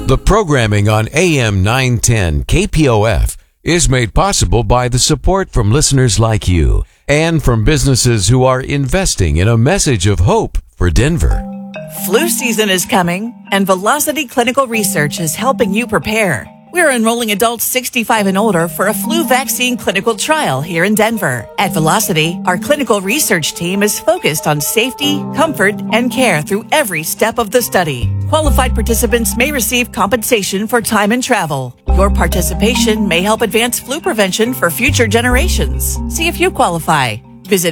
The programming on AM 910 KPOF is made possible by the support from listeners like you and from businesses who are investing in a message of hope for Denver. Flu season is coming, and Velocity Clinical Research is helping you prepare. We're enrolling adults 65 and older for a flu vaccine clinical trial here in Denver. At Velocity, our clinical research team is focused on safety, comfort, and care through every step of the study. Qualified participants may receive compensation for time and travel. Your participation may help advance flu prevention for future generations. See if you qualify. Visit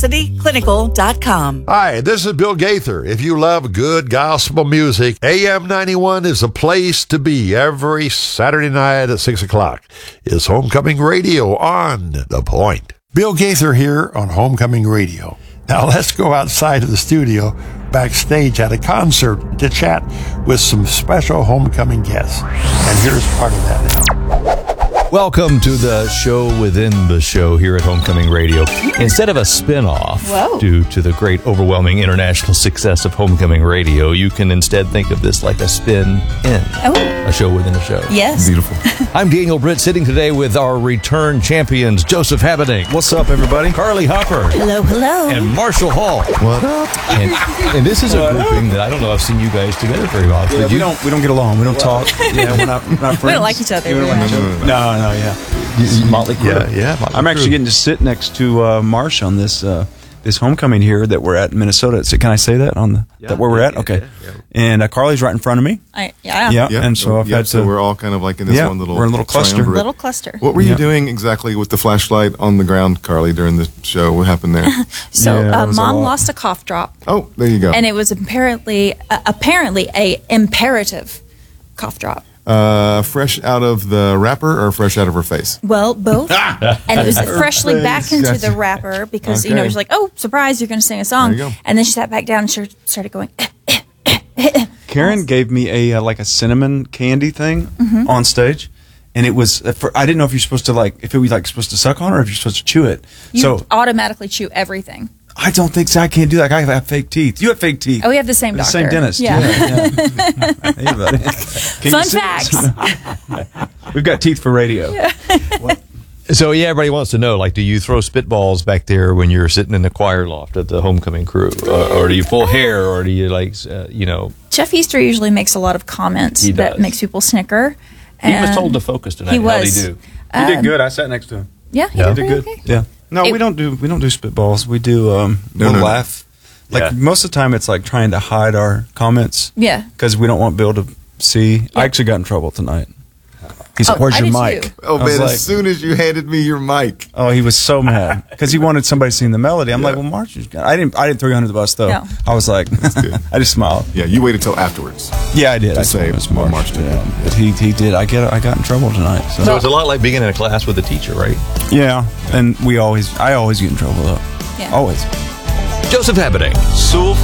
velocityclinical.com. Hi, this is Bill Gaither. If you love good gospel music, AM 91 is a place to be every Saturday night at 6 o'clock. It's Homecoming Radio on The Point. Bill Gaither here on Homecoming Radio. Now let's go outside of the studio, backstage at a concert, to chat with some special homecoming guests. And here's part of that now. Welcome to the show within the show here at Homecoming Radio. Instead of a spin-off, due to the great overwhelming international success of Homecoming Radio, you can instead think of this like a spin-in. A show within a show. Yes. Beautiful. I'm Daniel Britt, sitting today with our return champions, Joseph Habedank. What's up, everybody? Carly Hopper. Hello, hello. And Marshall Hall. What up? And this is a grouping that I don't know I've seen you guys together very often. Yeah, we don't get along. We don't talk. Yeah, we're not friends. We don't like each other. No, yeah. Motley Crue. Yeah. I'm actually getting to sit next to Marsh on this this homecoming here that we're at in Minnesota. Can I say that that where we're at? Okay. Yeah. And Carly's right in front of me. Yeah. And so I've had to. So we're all kind of like in this one little. We're in a little cluster. triumvirate. What were you doing exactly with the flashlight on the ground, Carly, during the show? What happened there? Mom lost a cough drop. Oh, there you go. And it was apparently a imperative cough drop. Fresh out of the wrapper or fresh out of her face? Well, both. And it was freshly back into the wrapper because, she's like, oh, surprise, you're going to sing a song. There you go. And then she sat back down and she started going, Karen gave me a like a cinnamon candy thing on stage. And it was, I didn't know if you're supposed to if it was supposed to suck on it or if you're supposed to chew it. You automatically chew everything. I don't think so. I can't do that. I have fake teeth. You have fake teeth. Oh, we have the same doctor. The same dentist. Yeah. Hey, buddy. Fun facts. We've got teeth for radio. Yeah. So, everybody wants to know, do you throw spitballs back there when you're sitting in the choir loft at the homecoming crew? Or do you pull hair? Or do you, Jeff Easter usually makes a lot of comments that makes people snicker. He was told to focus tonight. He was. How'd he do? He did good. I sat next to him. Yeah, he did good. Okay. Yeah. No, we don't do spitballs. We do laugh. Most of the time, it's trying to hide our comments. Yeah. Because we don't want Bill to see. Yeah. I actually got in trouble tonight. He said, "Where's your mic?" Too. Oh man! As soon as you handed me your mic, he was so mad because he wanted somebody to sing the melody. I'm like, "Well, March is good." I didn't throw you under the bus though. No. I was like, I just smiled. Yeah, you waited till afterwards. Yeah, I did. I say it was March did. Yeah. But he did. I got in trouble tonight. So it's a lot like being in a class with a teacher, right? Yeah, and I always get in trouble though. Yeah. Always. Joseph Habedank. So